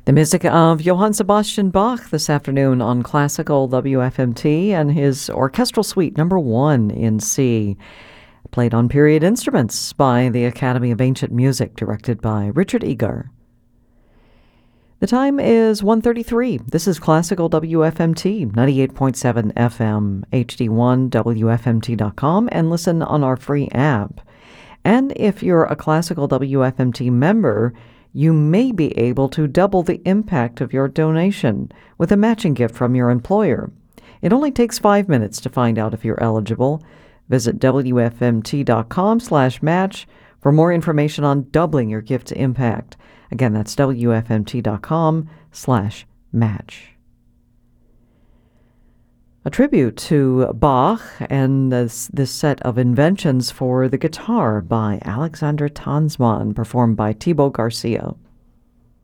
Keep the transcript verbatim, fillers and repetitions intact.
The music of Johann Sebastian Bach this afternoon on Classical W F M T and his Orchestral Suite number one in C, played on period instruments by the Academy of Ancient Music, directed by Richard Egar. The time is one thirty-three. This is Classical W F M T, ninety-eight point seven F M, H D one, W F M T dot com, and listen on our free app. And if you're a Classical W F M T member, you may be able to double the impact of your donation with a matching gift from your employer. It only takes five minutes to find out if you're eligible. Visit W F M T dot com slash match for more information on doubling your gift's impact. Again, that's W F M T dot com slash match. A tribute to Bach and this, this set of inventions for the guitar by Alexandre Tanzmann, performed by Thibaut Garcia.